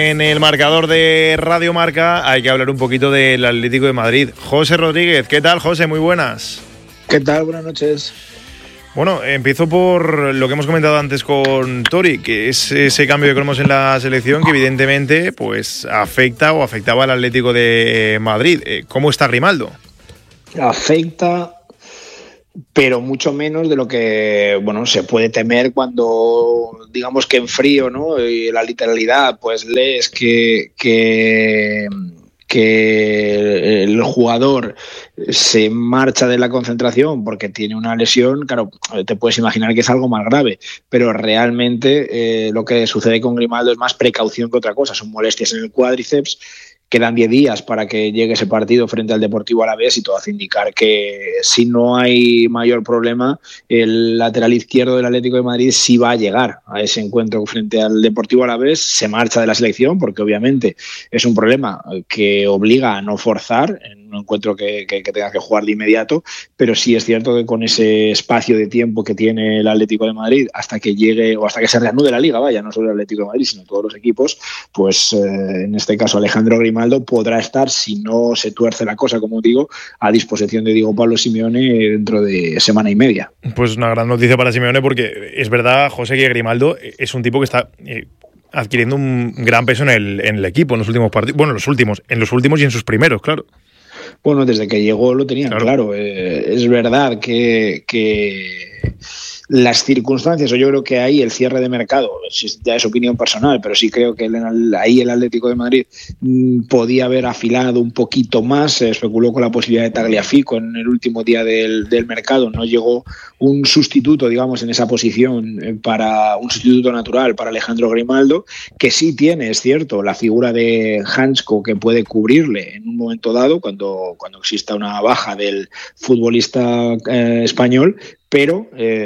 En el marcador de Radio Marca hay que hablar un poquito del Atlético de Madrid. José Rodríguez, ¿qué tal, José? Muy buenas. ¿Qué tal? Buenas noches. Bueno, empiezo por lo que hemos comentado antes con Tori, que es ese cambio que tenemos en la selección que evidentemente pues afectaba al Atlético de Madrid. ¿Cómo está Grimaldo? Afecta, pero mucho menos de lo que se puede temer cuando, digamos que en frío, ¿no? Y la literalidad, pues lees que el jugador se marcha de la concentración porque tiene una lesión. Claro, te puedes imaginar que es algo más grave, pero realmente lo que sucede con Grimaldo es más precaución que otra cosa. Son molestias en el cuádriceps. Quedan 10 días para que llegue ese partido frente al Deportivo Alavés y todo hace indicar que si no hay mayor problema, el lateral izquierdo del Atlético de Madrid sí va a llegar a ese encuentro frente al Deportivo Alavés. Se marcha de la selección porque obviamente es un problema que obliga a no forzar en un encuentro que tenga que jugar de inmediato, pero sí es cierto que con ese espacio de tiempo que tiene el Atlético de Madrid hasta que llegue o hasta que se reanude la Liga, no solo el Atlético de Madrid sino todos los equipos, pues en este caso Alejandro Grimaldo podrá estar, si no se tuerce la cosa, como digo, a disposición de Diego Pablo Simeone dentro de semana y media. Pues una gran noticia para Simeone, porque es verdad, José, que Grimaldo es un tipo que está adquiriendo un gran peso en el equipo en los últimos partidos. Bueno, en los últimos y en sus primeros, claro. Bueno, desde que llegó lo tenían claro. Es verdad que las circunstancias, o yo creo que ahí el cierre de mercado, ya es opinión personal, pero sí creo que ahí el Atlético de Madrid podía haber afilado un poquito más. Se especuló con la posibilidad de Tagliafico en el último día del mercado. No llegó un sustituto, digamos, en esa posición, para un sustituto natural para Alejandro Grimaldo, que sí tiene, es cierto, la figura de Hansko que puede cubrirle en un momento dado cuando exista una baja del futbolista español, pero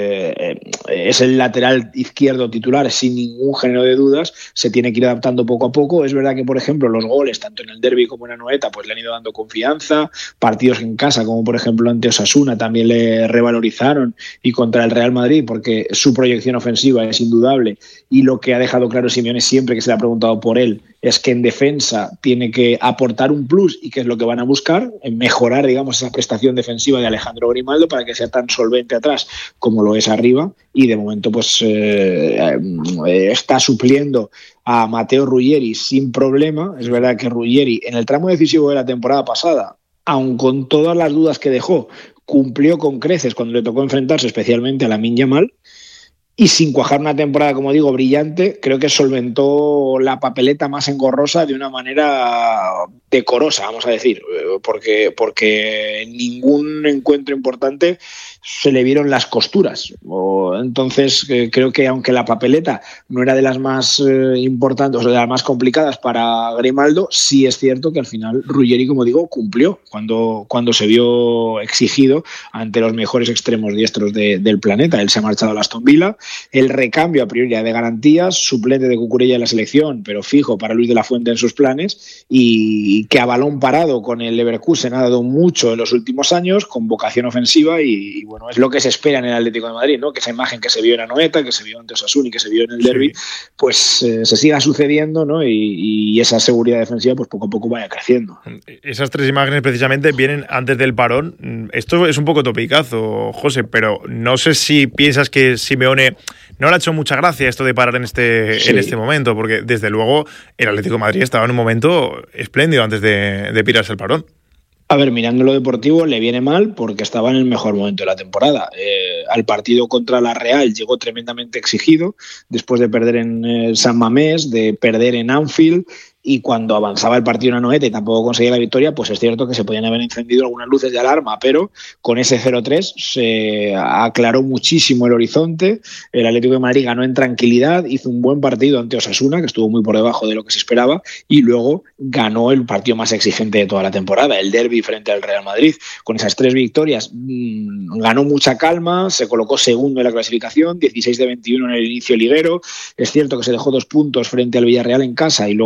es el lateral izquierdo titular sin ningún género de dudas. Se tiene que ir adaptando poco a poco. Es verdad que, por ejemplo, los goles, tanto en el derbi como en Anoeta, pues le han ido dando confianza. Partidos en casa, como por ejemplo ante Osasuna, también le revalorizaron, y contra el Real Madrid, porque su proyección ofensiva es indudable, y lo que ha dejado claro Simeone siempre que se le ha preguntado por él es que en defensa tiene que aportar un plus, y que es lo que van a buscar, en mejorar, digamos, esa prestación defensiva de Alejandro Grimaldo para que sea tan solvente atrás como lo es arriba. Y de momento pues está supliendo a Matteo Ruggeri sin problema. Es verdad que Ruggeri en el tramo decisivo de la temporada pasada, aun con todas las dudas que dejó, cumplió con creces cuando le tocó enfrentarse especialmente a Lamine Yamal. Y sin cuajar una temporada, como digo, brillante, creo que solventó la papeleta más engorrosa de una manera decorosa, vamos a decir, porque en ningún encuentro importante se le vieron las costuras. Entonces, creo que aunque la papeleta no era de las más importantes o de las más complicadas para Grimaldo, sí es cierto que al final Ruggeri, como digo, cumplió cuando se vio exigido ante los mejores extremos diestros del planeta. Él se ha marchado a Aston Villa. El recambio a priori de garantías, suplente de Cucurella en la selección, pero fijo para Luis de la Fuente en sus planes, y que a balón parado con el Leverkusen ha dado mucho en los últimos años, con vocación ofensiva, y bueno, es lo que se espera en el Atlético de Madrid, ¿no? Que esa imagen que se vio en Anoeta, que se vio ante Osasuna y que se vio en el derbi, pues se siga sucediendo, ¿no? Y esa seguridad defensiva pues poco a poco vaya creciendo. Esas tres imágenes precisamente vienen antes del parón. Esto es un poco topicazo, José, pero no sé si piensas que Simeone no le ha hecho mucha gracia esto de parar en este momento, porque desde luego el Atlético de Madrid estaba en un momento espléndido antes de pirarse el parón. A ver, mirando lo deportivo le viene mal porque estaba en el mejor momento de la temporada. Al partido contra la Real llegó tremendamente exigido, después de perder en San Mamés, de perder en Anfield, y cuando avanzaba el partido en Anoeta y tampoco conseguía la victoria, pues es cierto que se podían haber encendido algunas luces de alarma, pero con ese 0-3 se aclaró muchísimo el horizonte. El Atlético de Madrid ganó en tranquilidad, hizo un buen partido ante Osasuna, que estuvo muy por debajo de lo que se esperaba, y luego ganó el partido más exigente de toda la temporada, el derbi frente al Real Madrid. Con esas 3 victorias ganó mucha calma, se colocó segundo en la clasificación, 16 de 21 en el inicio liguero. Es cierto que se dejó 2 puntos frente al Villarreal en casa y luego la derrota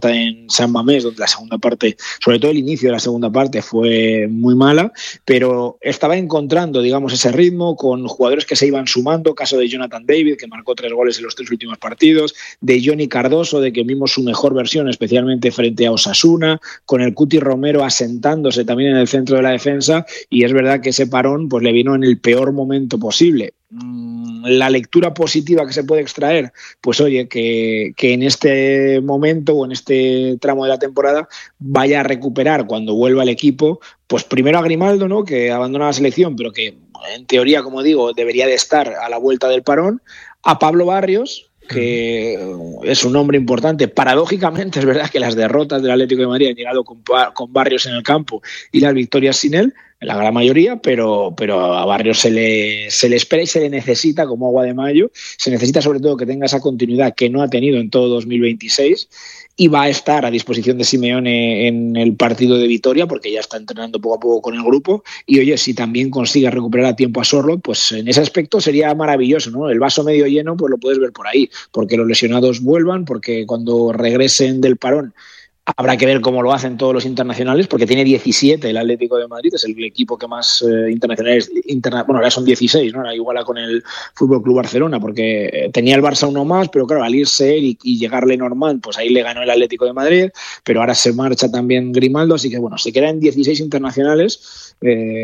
derrota en San Mamés, donde la segunda parte, sobre todo el inicio de la segunda parte, fue muy mala, pero estaba encontrando, digamos, ese ritmo con jugadores que se iban sumando, caso de Jonathan David, que marcó 3 goles en los 3 últimos partidos, de Johnny Cardoso, de que vimos su mejor versión, especialmente frente a Osasuna, con el Cuti Romero asentándose también en el centro de la defensa, y es verdad que ese parón pues le vino en el peor momento posible. La lectura positiva que se puede extraer, pues oye, que en este momento o en este tramo de la temporada vaya a recuperar cuando vuelva el equipo, pues primero a Grimaldo, ¿no?, que abandona la selección, pero que en teoría, como digo, debería de estar a la vuelta del parón, a Pablo Barrios, que es un hombre importante. Paradójicamente es verdad que las derrotas del Atlético de Madrid han llegado con Barrios en el campo y las victorias sin él, en la gran mayoría, pero a Barrios se le espera y se le necesita como agua de mayo. Se necesita sobre todo que tenga esa continuidad que no ha tenido en todo 2026, y va a estar a disposición de Simeone en el partido de Vitoria, porque ya está entrenando poco a poco con el grupo. Y oye, si también consigue recuperar a tiempo a Sorloth, pues en ese aspecto sería maravilloso, ¿no? El vaso medio lleno, pues lo puedes ver por ahí, porque los lesionados vuelvan, porque cuando regresen del parón habrá que ver cómo lo hacen todos los internacionales, porque tiene 17 el Atlético de Madrid, es el equipo que más internacionales, bueno, ahora son 16, ¿no? Ahora iguala con el Fútbol Club Barcelona, porque tenía el Barça uno más, pero claro, al irse él y llegarle normal, pues ahí le ganó el Atlético de Madrid, pero ahora se marcha también Grimaldo, así que bueno, se quedan 16 internacionales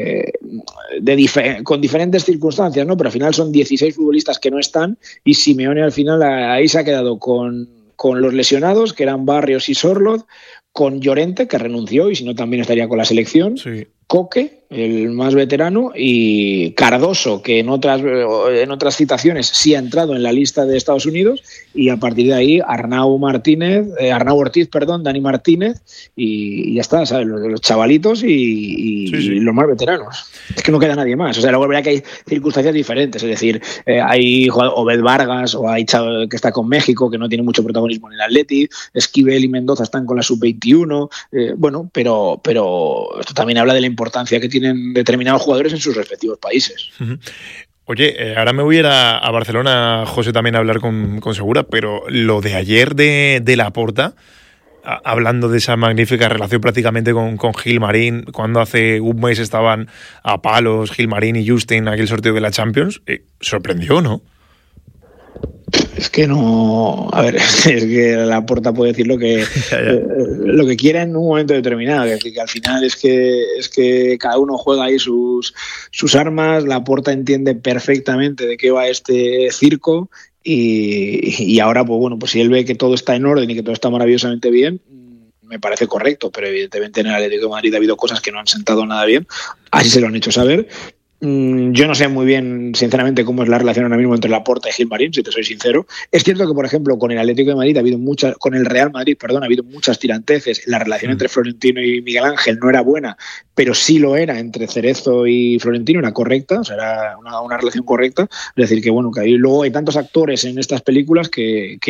con diferentes circunstancias, ¿no? Pero al final son 16 futbolistas que no están, y Simeone al final ahí se ha quedado con los lesionados, que eran Barrios y Sorloth, con Llorente, que renunció y si no también estaría con la selección, sí. Coque, el más veterano, y Cardoso, que en otras citaciones sí ha entrado en la lista de Estados Unidos, y a partir de ahí Arnau Ortiz, Dani Martínez, y ya está, ¿sabes? Los chavalitos y los más veteranos. Es que no queda nadie más. O sea, luego verá que hay circunstancias diferentes, es decir, hay Obed Vargas, o hay Chavo, que está con México, que no tiene mucho protagonismo en el Atleti, Esquivel y Mendoza están con la sub-21, bueno, pero esto también habla de la importancia que tienen determinados jugadores en sus respectivos países. Uh-huh. Oye, ahora me voy a ir a Barcelona, José, también a hablar con Segura, pero lo de ayer de Laporta, hablando de esa magnífica relación prácticamente con Gilmarín, cuando hace un mes estaban a palos Gilmarín y Justin en aquel sorteo de la Champions, sorprendió, ¿no? Es que no... A ver, es que Laporta puede decir lo que quiera en un momento determinado. Es decir, que al final es que cada uno juega ahí sus armas. Laporta entiende perfectamente de qué va este circo y ahora, pues bueno, pues si él ve que todo está en orden y que todo está maravillosamente bien, me parece correcto, pero evidentemente en el Atlético de Madrid ha habido cosas que no han sentado nada bien. Así se lo han hecho saber. Yo no sé muy bien, sinceramente, cómo es la relación ahora mismo entre Laporta y Gilmarín, si te soy sincero. Es cierto que, por ejemplo, con el Atlético de Madrid con el Real Madrid, ha habido muchas tiranteces. La relación entre Florentino y Miguel Ángel no era buena, pero sí lo era entre Cerezo y Florentino, era correcta, o sea, era una relación correcta. Es decir, que bueno, que luego hay tantos actores en estas películas que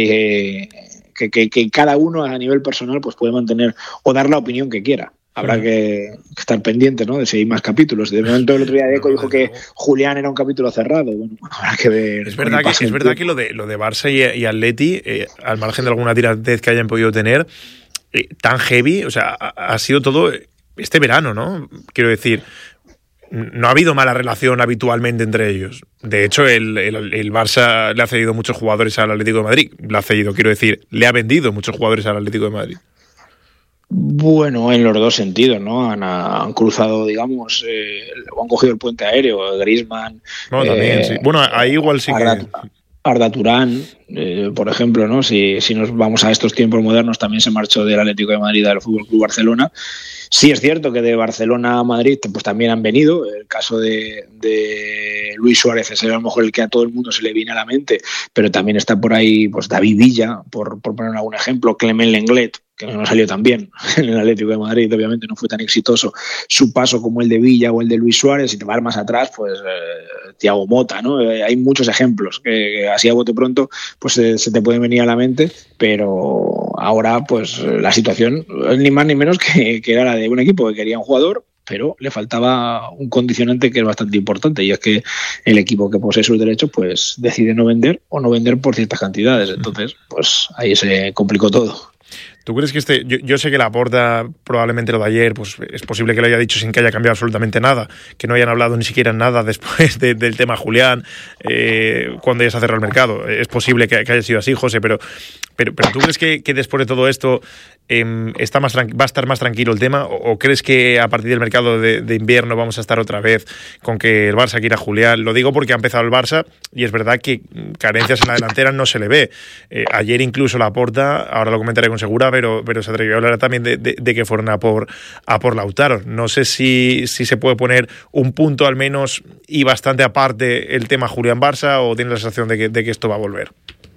cada uno a nivel personal pues puede mantener o dar la opinión que quiera. Habrá que estar pendientes, ¿no?, de si hay más capítulos. De momento el otro día Deco dijo que Julián era un capítulo cerrado. Bueno, habrá que ver. Es verdad que lo de Barça y Atleti, al margen de alguna tiradez que hayan podido tener, tan heavy, o sea, ha sido todo este verano, ¿no? Quiero decir, no ha habido mala relación habitualmente entre ellos. De hecho, el Barça le ha cedido muchos jugadores al Atlético de Madrid. Le ha vendido muchos jugadores al Atlético de Madrid. Bueno, en los dos sentidos, ¿no? Han cruzado, digamos, o han cogido el puente aéreo, Griezmann. Bueno, también, sí. Bueno, ahí igual sí Arda Turán, por ejemplo, ¿no? Si nos vamos a estos tiempos modernos, también se marchó del Atlético de Madrid al Fútbol Club Barcelona. Sí es cierto que de Barcelona a Madrid pues también han venido. El caso de Luis Suárez es a lo mejor el que a todo el mundo se le viene a la mente, pero también está por ahí pues David Villa, por poner algún ejemplo, Clement Lenglet, que no salió tan bien en el Atlético de Madrid, obviamente no fue tan exitoso su paso como el de Villa o el de Luis Suárez. Si te vas más atrás, pues Thiago Motta, ¿no? Hay muchos ejemplos que así a bote pronto pues se te pueden venir a la mente, pero ahora pues la situación ni más ni menos que era la de un equipo que quería un jugador, pero le faltaba un condicionante que es bastante importante, y es que el equipo que posee sus derechos pues decide no vender o no vender por ciertas cantidades. Entonces pues ahí se complicó todo. ¿Tú crees que yo sé que Laporta probablemente lo de ayer, pues es posible que lo haya dicho sin que haya cambiado absolutamente nada, que no hayan hablado ni siquiera nada después del tema Julián, cuando ya se ha cerrado el mercado? Es posible que haya sido así, José, pero ¿tú crees que después de todo esto va a estar más tranquilo el tema? ¿O crees que a partir del mercado de invierno vamos a estar otra vez con que el Barça quiera a Julián? Lo digo porque ha empezado el Barça y es verdad que carencias en la delantera no se le ve. Ayer incluso Laporta, ahora lo comentaré con Segura, pero se atrevió a hablar también de que fueron a por Lautaro. No sé si se puede poner un punto al menos y bastante aparte el tema Julián-Barça, o tienes la sensación de que esto va a volver.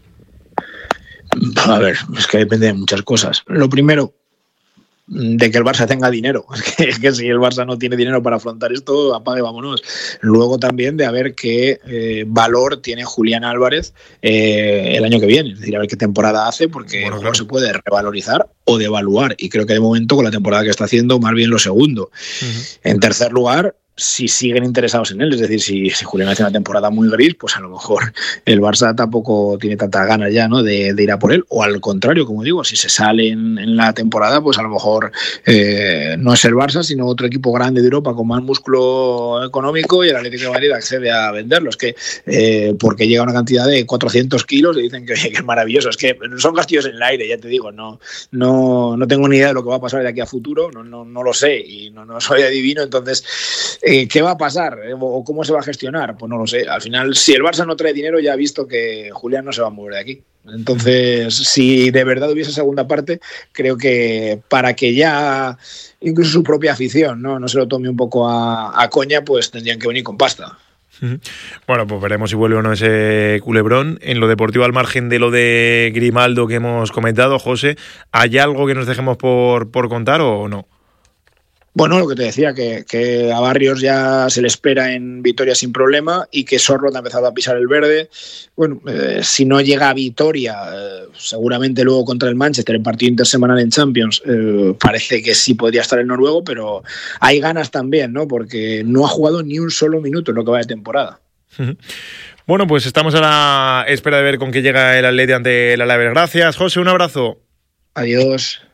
A ver, es que depende de muchas cosas. Lo primero, de que el Barça tenga dinero. Es que si el Barça no tiene dinero para afrontar esto, apague, vámonos. Luego también de a ver qué valor tiene Julián Álvarez el año que viene. Es decir, a ver qué temporada hace, porque bueno, claro, se puede revalorizar o devaluar. Y creo que de momento, con la temporada que está haciendo, más bien lo segundo. Uh-huh. En tercer lugar, si siguen interesados en él, es decir, si Julián hace una temporada muy gris, pues a lo mejor el Barça tampoco tiene tantas ganas ya, ¿no?, de ir a por él, o al contrario, como digo, si se sale en la temporada, pues a lo mejor no es el Barça, sino otro equipo grande de Europa con más músculo económico, y el Atlético de Madrid accede a venderlo. Es que porque llega una cantidad de 400 kilos y dicen que es maravilloso. Es que son castillos en el aire, ya te digo, no tengo ni idea de lo que va a pasar de aquí a futuro, no lo sé, y no soy adivino. Entonces, ¿qué va a pasar? ¿O cómo se va a gestionar? Pues no lo sé. Al final, si el Barça no trae dinero, ya ha visto que Julián no se va a mover de aquí. Entonces, si de verdad hubiese segunda parte, creo que para que ya incluso su propia afición no se lo tome un poco a coña, pues tendrían que venir con pasta. Bueno, pues veremos si vuelve o no ese culebrón. En lo deportivo, al margen de lo de Grimaldo que hemos comentado, José, ¿hay algo que nos dejemos por contar o no? Bueno, lo que te decía, que a Barrios ya se le espera en Vitoria sin problema, y que Sorloth ha empezado a pisar el verde. Bueno, si no llega a Vitoria, seguramente luego contra el Manchester, el partido intersemanal en Champions, parece que sí podría estar el noruego, pero hay ganas también, ¿no?, porque no ha jugado ni un solo minuto en lo que va de temporada. Bueno, pues estamos a la espera de ver con qué llega el Atleti ante el Alavés. Gracias, José, un abrazo. Adiós.